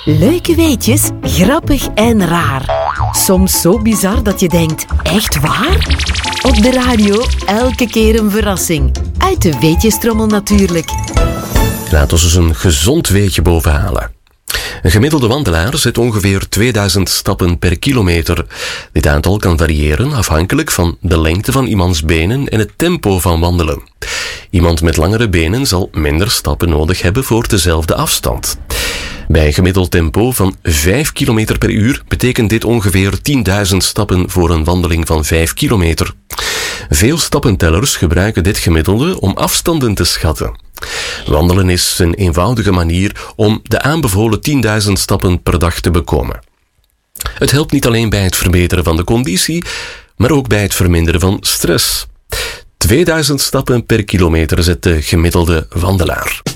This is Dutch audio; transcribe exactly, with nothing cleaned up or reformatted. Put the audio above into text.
Leuke weetjes, grappig en raar. Soms zo bizar dat je denkt, echt waar? Op de radio elke keer een verrassing. Uit de weetjestrommel natuurlijk. Laten we eens een gezond weetje bovenhalen. Een gemiddelde wandelaar zet ongeveer tweeduizend stappen per kilometer. Dit aantal kan variëren afhankelijk van de lengte van iemands benen en het tempo van wandelen. Iemand met langere benen zal minder stappen nodig hebben voor dezelfde afstand. Bij een gemiddeld tempo van vijf kilometer per uur betekent dit ongeveer tienduizend stappen voor een wandeling van vijf kilometer. Veel stappentellers gebruiken dit gemiddelde om afstanden te schatten. Wandelen is een eenvoudige manier om de aanbevolen tienduizend stappen per dag te bekomen. Het helpt niet alleen bij het verbeteren van de conditie, maar ook bij het verminderen van stress. tweeduizend stappen per kilometer zet de gemiddelde wandelaar.